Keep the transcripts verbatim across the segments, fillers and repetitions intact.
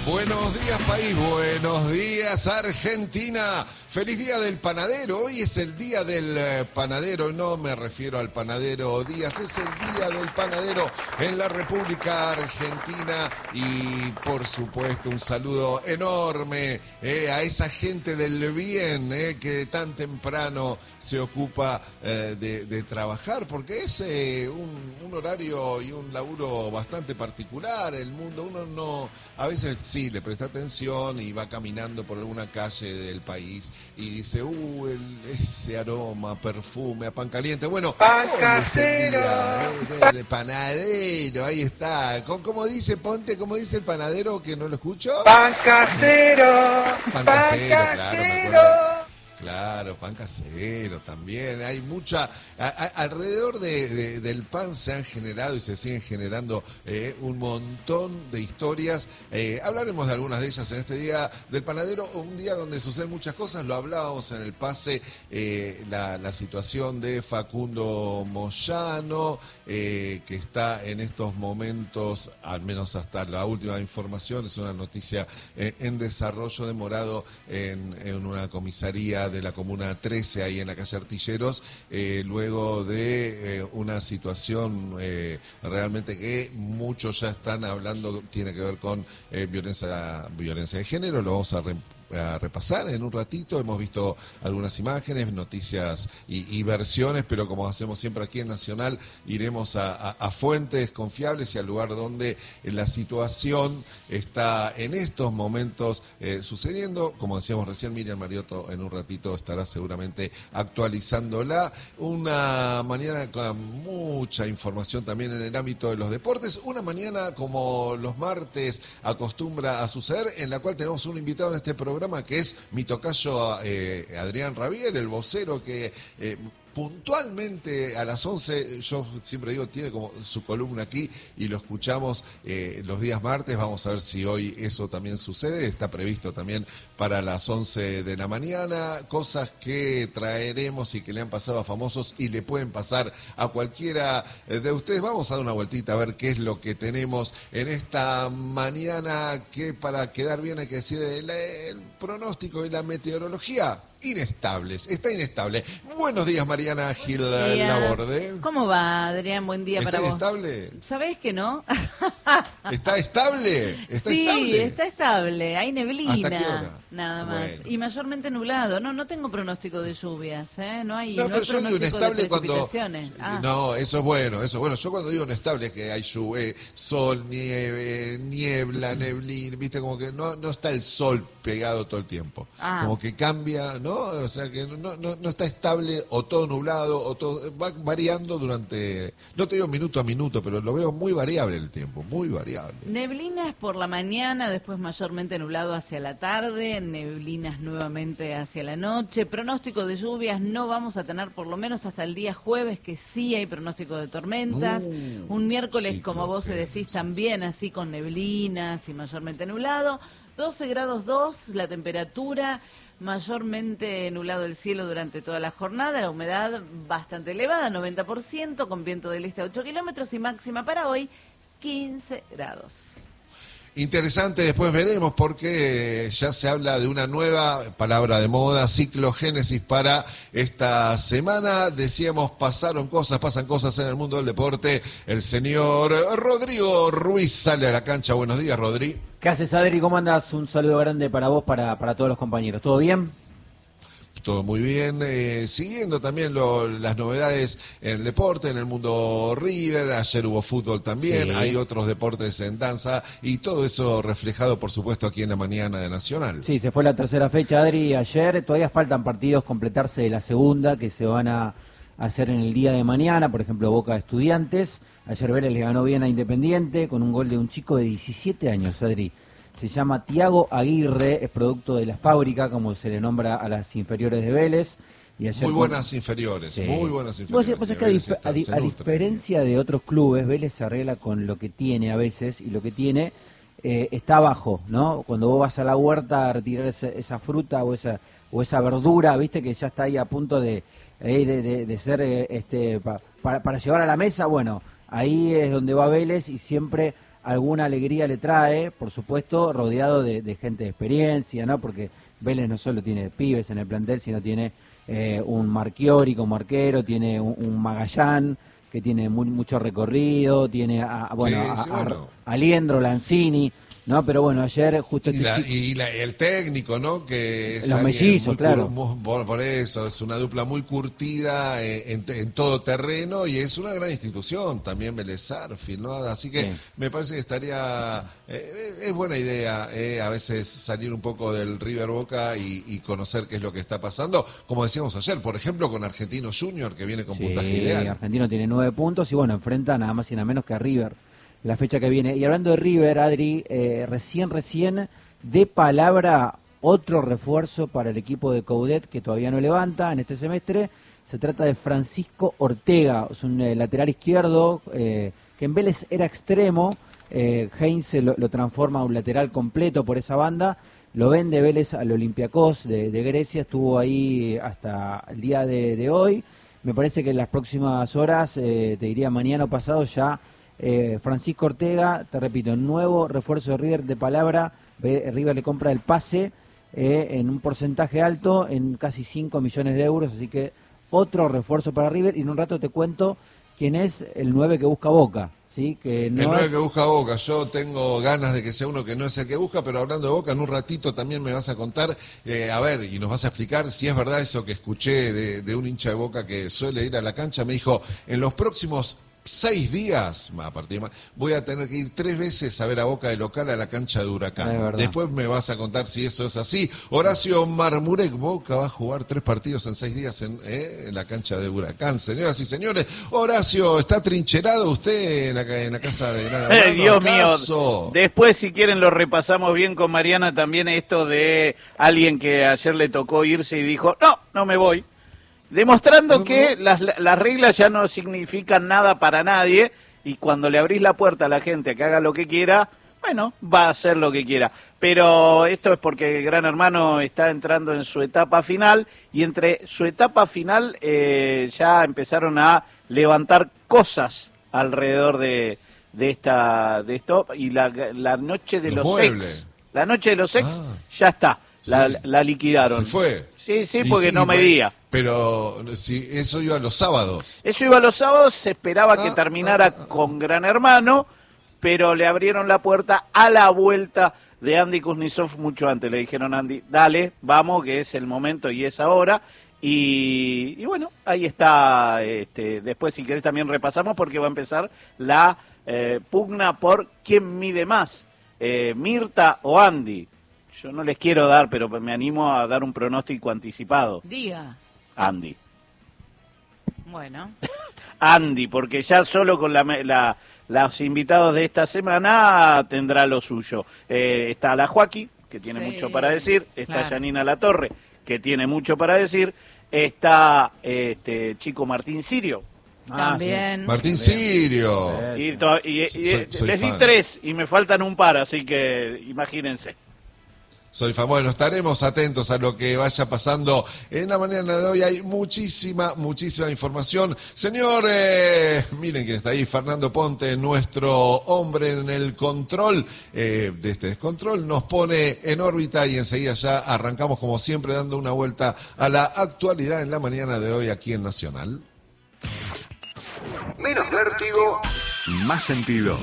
Buenos días, país. Buenos días, Argentina. Feliz día del panadero. Hoy es el día del panadero. No me refiero al panadero Díaz. Es el día del panadero en la República Argentina. Y, por supuesto, un saludo enorme eh, a esa gente del bien eh, que tan temprano se ocupa eh, de, de trabajar. Porque es eh, un, un horario y un laburo bastante particular. El mundo, uno no... A veces sí, le presta atención y va caminando por alguna calle del país y dice, uh, el, ese aroma, perfume, a pan caliente. Bueno, pan hoy casero. Es el día de, de panadero, ahí está. ¿Cómo, cómo dice, Ponte, cómo dice el panadero que no lo escucho? Pan casero, Pan pan casero, claro, me casero. acuerdo. Claro, pan casero también. Hay mucha... A, a, alrededor de, de, del pan se han generado y se siguen generando eh, un montón de historias. Eh, hablaremos de algunas de ellas en este día del panadero, un día donde suceden muchas cosas. Lo hablábamos en el pase, eh, la, la situación de Facundo Moyano, eh, que está en estos momentos, al menos hasta la última información, es una noticia eh, en desarrollo, demorado en, en una comisaría de la Comuna trece, ahí en la calle Artilleros, eh, luego de eh, una situación eh, realmente que muchos ya están hablando, tiene que ver con eh, violencia, violencia de género. Lo vamos a re a repasar en un ratito. Hemos visto algunas imágenes, noticias y, y versiones, pero como hacemos siempre aquí en Nacional, iremos a, a, a fuentes confiables y al lugar donde la situación está en estos momentos eh, sucediendo. Como decíamos recién, Miriam Mariotto en un ratito estará seguramente actualizándola. Una mañana con mucha información también en el ámbito de los deportes, una mañana como los martes acostumbra a suceder, en la cual tenemos un invitado en este programa que es mi tocayo eh, Adrián Rabiel, el vocero que eh, puntualmente a las once, yo siempre digo, tiene como su columna aquí y lo escuchamos eh, los días martes. Vamos a ver si hoy eso también sucede. Está previsto también para las once de la mañana, cosas que traeremos y que le han pasado a famosos y le pueden pasar a cualquiera de ustedes. Vamos a dar una vueltita a ver qué es lo que tenemos en esta mañana, que para quedar bien hay que decir el, el pronóstico y la meteorología. Inestables, está inestable. Buenos días, Mariana Gil Laborde. ¿Cómo va, Adrián? Buen día para vos. ¿Está inestable? ¿Sabés que no? ¿Está estable? ¿Está sí, estable? está estable. Hay neblina. ¿Hasta qué hora? Nada más. Bueno. Y mayormente nublado. No, no tengo pronóstico de lluvias, ¿eh? No hay, No, no pero hay yo digo inestable cuando... Ah. No, eso es bueno, eso es bueno. Yo cuando digo inestable es que hay lluvia, sol, nieve, niebla, neblina, viste, como que no, no está el sol pegado todo el tiempo. Ah. Como que cambia, ¿no? O sea que no, no, no está estable, o todo nublado, o todo... Va variando durante... No te digo minuto a minuto, pero lo veo muy variable el tiempo, muy variable. Neblinas por la mañana, después mayormente nublado hacia la tarde, neblinas nuevamente hacia la noche. Pronóstico de lluvias no vamos a tener por lo menos hasta el día jueves, que sí hay pronóstico de tormentas. Uh, Un miércoles, sí, como vos decís, también así con neblinas y mayormente nublado. doce grados dos, la temperatura, mayormente nublado el cielo durante toda la jornada, la humedad bastante elevada, noventa por ciento, con viento del este a ocho kilómetros y máxima para hoy, quince grados. Interesante, después veremos, porque ya se habla de una nueva palabra de moda, ciclogénesis, para esta semana. Decíamos, pasaron cosas, pasan cosas en el mundo del deporte. El señor Rodrigo Ruiz sale a la cancha. Buenos días, Rodri. ¿Qué haces, Adri? ¿Cómo andas? Un saludo grande para vos, para, para todos los compañeros. ¿Todo bien? Todo muy bien, eh, siguiendo también lo, las novedades en el deporte, en el mundo River. Ayer hubo fútbol también, sí. Hay otros deportes en danza y todo eso reflejado, por supuesto, aquí en la mañana de Nacional. Sí, se fue la tercera fecha, Adri, ayer. Todavía faltan partidos completarse de la segunda, que se van a hacer en el día de mañana. Por ejemplo, Boca Estudiantes. Ayer Vélez le ganó bien a Independiente con un gol de un chico de diecisiete años, Adri. Se llama Tiago Aguirre, es producto de la fábrica, como se le nombra a las inferiores de Vélez. Y ayer muy buenas con... inferiores, sí. muy buenas inferiores. Vos, vos es que a, dif a, di a diferencia de otros clubes, Vélez se arregla con lo que tiene a veces, y lo que tiene eh, está abajo, ¿no? Cuando vos vas a la huerta a retirar esa, esa fruta o esa o esa verdura, viste que ya está ahí a punto de, eh, de, de, de ser eh, este pa, para, para llevar a la mesa, bueno, ahí es donde va Vélez y siempre alguna alegría le trae, por supuesto, rodeado de, de gente de experiencia, ¿no? Porque Vélez no solo tiene pibes en el plantel, sino tiene eh, un Marchiori como arquero, tiene un, un Magallán que tiene muy, mucho recorrido, tiene a, bueno, Sí, a, sí, a- bueno. a Liendro Lanzini, ¿no? Pero bueno, ayer justo Y, este la- chico- y la- el técnico, ¿no? Que es Los alguien mellizos, muy claro. cur- muy- por, por eso, es una dupla muy curtida eh, en, en todo terreno y es una gran institución también Vélez Sarsfield, ¿no? Así que Sí. me parece que estaría, eh, es buena idea eh, a veces salir un poco del River Boca y, y conocer qué es lo que está pasando, como decíamos ayer, por ejemplo, con Argentino Junior, que viene con Sí, puntaje ideal. Argentino tiene nueve puntos y bueno, enfrenta nada más y nada menos que a River la fecha que viene. Y hablando de River, Adri, eh, recién, recién, de palabra, otro refuerzo para el equipo de Coudet que todavía no levanta en este semestre. Se trata de Francisco Ortega, es un eh, lateral izquierdo eh, que en Vélez era extremo. Eh, Heinz lo, lo transforma a un lateral completo por esa banda. Lo vende Vélez al Olympiacos de, de Grecia, estuvo ahí hasta el día de, de hoy. Me parece que en las próximas horas, eh, te diría mañana o pasado, ya eh, Francisco Ortega, te repito, nuevo refuerzo de River de palabra. Ve- River le compra el pase eh, en un porcentaje alto, en casi cinco millones de euros, así que otro refuerzo para River. Y en un rato te cuento quién es el nueve que busca Boca. ¿Sí? Que no el nueve es- que busca Boca, yo tengo ganas de que sea uno que no es el que busca, pero hablando de Boca, en un ratito también me vas a contar, eh, a ver, y nos vas a explicar si es verdad eso que escuché de, de un hincha de Boca que suele ir a la cancha. Me dijo, en los próximos seis días, a partir de ma- voy a tener que ir tres veces a ver a Boca de local a la cancha de Huracán. Es verdad. Después me vas a contar si eso es así. Horacio Marmurek, Boca va a jugar tres partidos en seis días en, eh, en la cancha de Huracán. Señoras y señores, Horacio, ¿está trincherado usted en la, en la casa de Gran Hermano? Dios mío, ¿Acaso? después si quieren lo repasamos bien con Mariana también esto de alguien que ayer le tocó irse y dijo, no, no me voy. Demostrando No, que no. Las, las reglas ya no significan nada para nadie y cuando le abrís la puerta a la gente a que haga lo que quiera, bueno, va a hacer lo que quiera. Pero esto es porque Gran Hermano está entrando en su etapa final y entre su etapa final eh, ya empezaron a levantar cosas alrededor de, de esta de esto y la, la noche de Los los, muebles. ex, la noche de los ex Ah. ya está, la, Sí. la liquidaron. Se fue. Sí, sí, Y porque no pues, medía. Pero si eso iba los sábados. Eso iba los sábados, se esperaba que Ah, terminara ah, ah, con Gran Hermano, pero le abrieron la puerta a la vuelta de Andy Kuznetsov mucho antes. Le dijeron a Andy, dale, vamos, que es el momento y es ahora. Y, y bueno, ahí está. Este, después, si querés, también repasamos porque va a empezar la eh, pugna por quién mide más, eh, Mirta o Andy. Yo no les quiero dar, pero me animo a dar un pronóstico anticipado. Diga. Andy. Bueno. Andy, porque ya solo con la, la, los invitados de esta semana tendrá lo suyo. Eh, está la Joaquí, que tiene Sí, mucho para decir, está claro. Janina Latorre, que tiene mucho para decir, está este chico Martín Sirio, Ah, También. Martín Sirio. Sí. y, to- y- y- Soy- soy les di fan. tres y me faltan un par, así que imagínense. Soy fan. Bueno, estaremos atentos a lo que vaya pasando en la mañana de hoy. Hay muchísima, muchísima información. Señor, eh, miren quién está ahí, Fernando Ponte, nuestro hombre en el control eh, de este descontrol, nos pone en órbita y enseguida ya arrancamos como siempre dando una vuelta a la actualidad en la mañana de hoy aquí en Nacional. Menos vértigo, más sentido.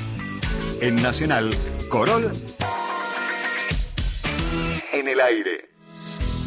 En Nacional, Corol en el aire.